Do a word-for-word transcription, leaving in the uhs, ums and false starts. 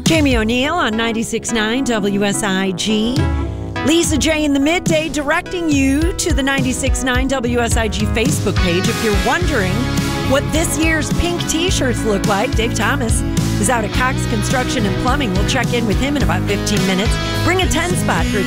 Jamie O'Neill on ninety-six point nine W S I G. Lisa J in the midday directing you to the ninety-six point nine W S I G Facebook page. If you're wondering what this year's pink t-shirts look like, Dave Thomas is out at Cox Construction and Plumbing. We'll check in with him in about fifteen minutes. Bring a ten spot for a